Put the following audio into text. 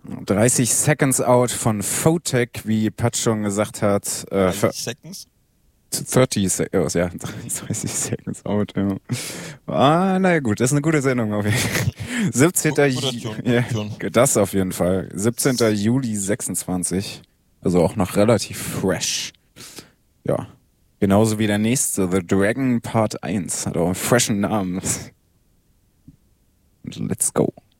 30 Seconds Out von Photek, wie Pat schon gesagt hat. 30 Seconds? 30 Seconds, ja. 30 Seconds Out, ja. Naja gut, das ist eine gute Sendung auf jeden Fall. 17. Ja, das auf jeden Fall. 17. Juli 26. Also auch noch relativ fresh. Ja. Genauso wie der nächste, The Dragon Part 1. Hat auch einen freshen Namen. Let's go.